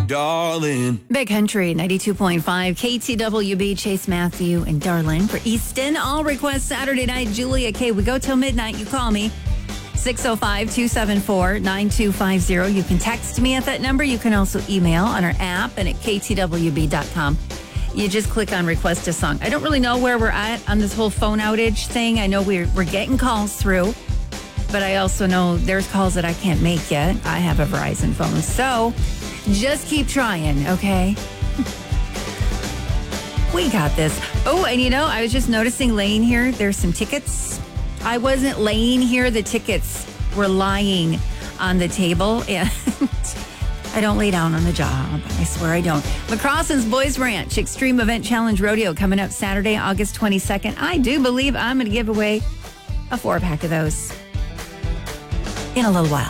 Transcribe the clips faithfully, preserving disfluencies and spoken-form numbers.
darling. Big Country, ninety-two point five, K T W B, Chase Matthew and Darlin for Easton. All requests Saturday night. Julia K. We go till midnight. You call me. six oh five, two seven four, nine two five zero. You can text me at that number. You can also email on our app and at k t w b dot com. You just click on request a song. I don't really know where we're at on this whole phone outage thing. I know we're, we're getting calls through, but I also know there's calls that I can't make yet. I have a Verizon phone. So just keep trying, okay? We got this. Oh, and you know, I was just noticing laying here, there's some tickets. I wasn't laying here. The tickets were lying on the table. And I don't lay down on the job. I swear I don't. McCrossen's Boys Ranch Extreme Event Challenge Rodeo coming up Saturday, August twenty-second. I do believe I'm going to give away a four pack of those in a little while.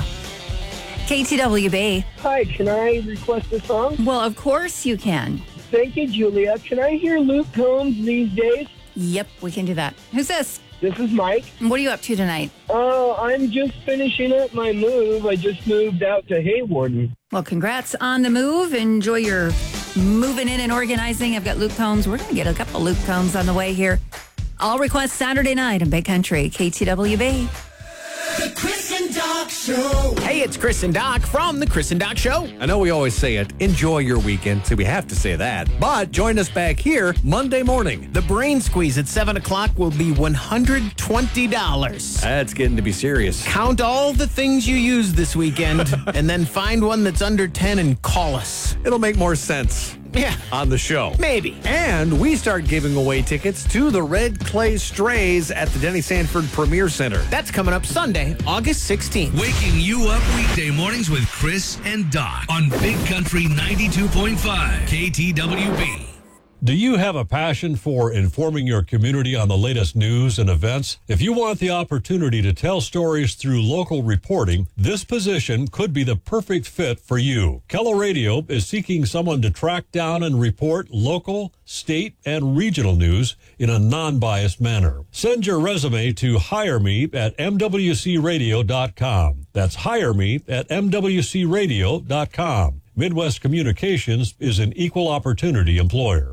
K T W B. Hi, can I request a song? Well, of course you can. Thank you, Julia. Can I hear Luke Combs these days? Yep, we can do that. Who's this? This is Mike. What are you up to tonight? Uh, I'm just finishing up my move. I just moved out to Haywarden. Well, congrats on the move. Enjoy your moving in and organizing. I've got Luke Combs. We're going to get a couple Luke Combs on the way here. All requests Saturday night in Big Country, K T W B. The Chris and Doc Show. Hey, it's Chris and Doc from The Chris and Doc Show. I know we always say it, enjoy your weekend, so we have to say that. But join us back here Monday morning. The Brain Squeeze at seven o'clock will be one hundred twenty dollars. That's getting to be serious. Count all the things you use this weekend and then find one that's under ten and call us. It'll make more sense. Yeah. On the show. Maybe. And we start giving away tickets to the Red Clay Strays at the Denny Sanford Premier Center. That's coming up Sunday, August sixteenth. Waking you up weekday mornings with Chris and Doc on Big Country ninety-two point five K T W B. Do you have a passion for informing your community on the latest news and events? If you want the opportunity to tell stories through local reporting, this position could be the perfect fit for you. Keller Radio is seeking someone to track down and report local, state, and regional news in a non-biased manner. Send your resume to hire me at m w c radio dot com. That's hire me at m w c radio dot com. Midwest Communications is an equal opportunity employer.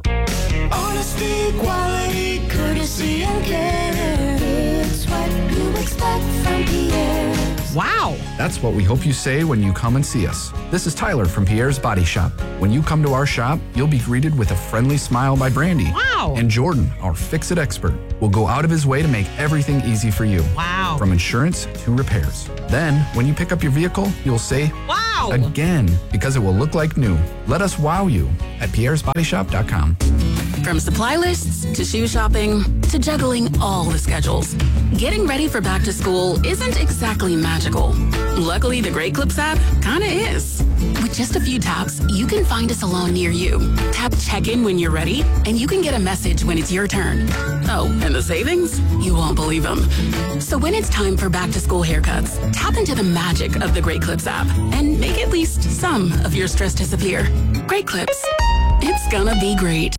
Honesty, quality, courtesy, and care. It's what you expect from Pierre's. Wow. That's what we hope you say when you come and see us. This is Tyler from Pierre's Body Shop. When you come to our shop, you'll be greeted with a friendly smile by Brandy. Wow. And Jordan, our fix-it expert, will go out of his way to make everything easy for you. Wow. From insurance to repairs. Then, when you pick up your vehicle, you'll say, wow, again, because it will look like new. Let us wow you at pierres body shop dot com. From supply lists to shoe shopping to juggling all the schedules, getting ready for back to school isn't exactly magical. Luckily, the Great Clips app kinda is. With just a few taps, you can find a salon near you. Tap check-in when you're ready, and you can get a message when it's your turn. Oh, and the savings? You won't believe them. So when it's time for back to school haircuts, tap into the magic of the Great Clips app and make at least some of your stress disappear. Great Clips. It's gonna be great.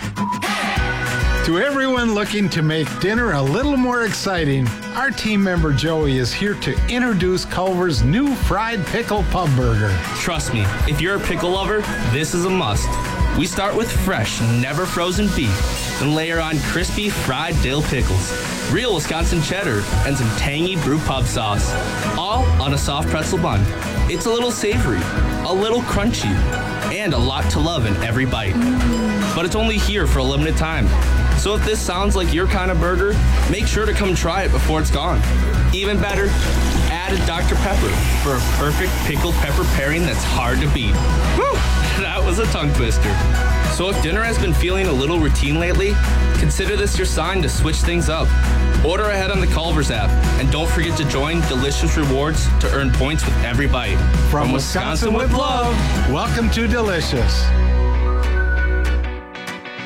To everyone looking to make dinner a little more exciting, our team member Joey is here to introduce Culver's new fried pickle pub burger. Trust me, if you're a pickle lover, this is a must. We start with fresh, never frozen beef, then layer on crispy fried dill pickles, real Wisconsin cheddar, and some tangy brew pub sauce, all on a soft pretzel bun. It's a little savory, a little crunchy, and a lot to love in every bite. But it's only here for a limited time. So if this sounds like your kind of burger, make sure to come try it before it's gone. Even better, add a Doctor Pepper for a perfect pickled pepper pairing that's hard to beat. Whew, that was a tongue twister. So if dinner has been feeling a little routine lately, consider this your sign to switch things up. Order ahead on the Culver's app, and don't forget to join Delicious Rewards to earn points with every bite. From, From Wisconsin, Wisconsin with love, welcome to Delicious.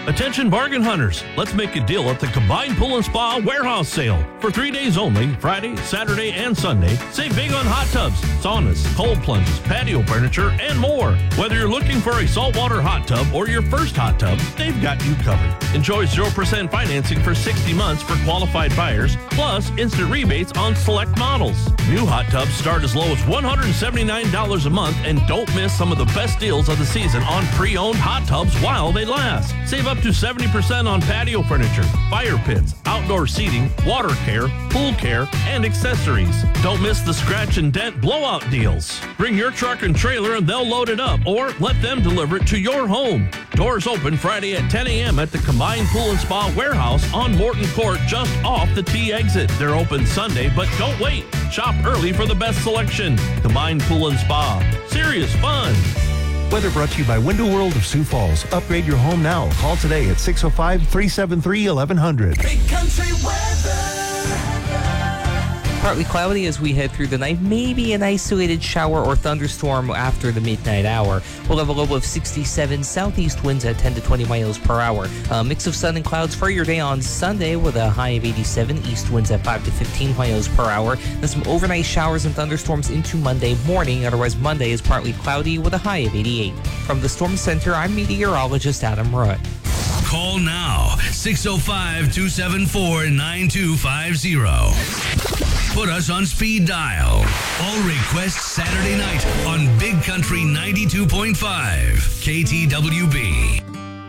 Attention bargain hunters, let's make a deal at the Combined Pool and Spa Warehouse Sale. For three days only, Friday, Saturday, and Sunday, save big on hot tubs, saunas, cold plunges, patio furniture, and more. Whether you're looking for a saltwater hot tub or your first hot tub, they've got you covered. Enjoy zero percent financing for sixty months for qualified buyers, plus instant rebates on select models. New hot tubs start as low as one hundred seventy-nine dollars a month, and don't miss some of the best deals of the season on pre-owned hot tubs while they last. Save up to seventy percent on patio furniture, fire pits, outdoor seating, water care, pool care, and accessories. Don't miss the scratch and dent blowout deals. Bring your truck and trailer and they'll load it up, or let them deliver it to your home. Doors open Friday at ten a.m. at the Combined Pool and Spa Warehouse on Morton Court, just off the T exit. They're open Sunday, but don't wait. Shop early for the best selection. Combined Pool and Spa. Serious fun. Weather brought to you by Window World of Sioux Falls. Upgrade your home now. Call today at six oh five, three seven three, eleven hundred. Big Country weather. Partly cloudy as we head through the night. Maybe an isolated shower or thunderstorm after the midnight hour. We'll have a low of sixty-seven, southeast winds at ten to twenty miles per hour. A mix of sun and clouds for your day on Sunday with a high of eighty-seven, east winds at five to fifteen miles per hour. Then some overnight showers and thunderstorms into Monday morning. Otherwise, Monday is partly cloudy with a high of eighty-eight. From the Storm Center, I'm meteorologist Adam Rutt. Call now, six oh five, two seven four, nine two five zero. Put us on speed dial. All requests Saturday night on Big Country ninety-two point five K T W B.